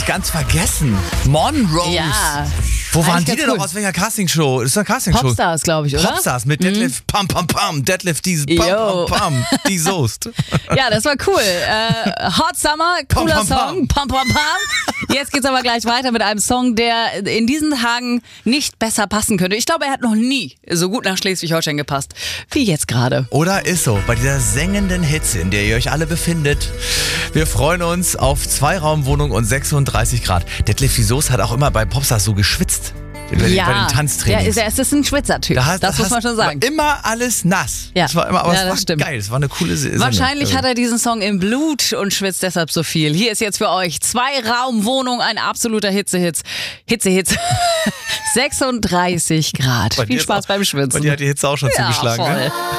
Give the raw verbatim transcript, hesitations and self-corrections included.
ganz vergessen. Monrose. Ja. Wo waren Eigentlich die denn ganz noch? cool. Aus welcher Castingshow? Das ist eine Castingshow. Popstars, glaube ich, oder? Popstars mit Deadlift, pam, pam, pam. Deadlift, dieses pam, Yo. pam, pam. Die Soest. Ja, das war cool. Äh, Hot Summer, cooler Pam, pam, Song. Pam, pam, pam. Jetzt geht's aber gleich weiter mit einem Song, der in diesen Tagen nicht besser passen könnte. Ich glaube, er hat noch nie so gut nach Schleswig-Holstein gepasst wie jetzt gerade. Oder ist so, bei dieser sengenden Hitze, in der ihr euch alle befindet. Wir freuen uns auf Zweiraumwohnung und sechsunddreißig Grad. Deadlift, die Soest hat auch immer bei Popstars so geschwitzt. Bei, den- bei den Tanztrainings. der ist, er ist ein Schwitzertyp. Da hast- das muss man hast- schon sagen. war immer alles nass. Ja. Das war immer, aber Ja, es das war stimmt. geil. Es war eine coole Se- Sendung. Wahrscheinlich Also. hat er diesen Song im Blut und schwitzt deshalb so viel. Hier ist jetzt für euch Zwei-Raum-Wohnung, ein absoluter Hitzehitz. Hitzehitz. sechsunddreißig Grad. Bei dir Viel ist Spaß auch- beim Schwitzen. Bei dir hat die Hitze auch schon Ja, zugeschlagen. voll. Ne?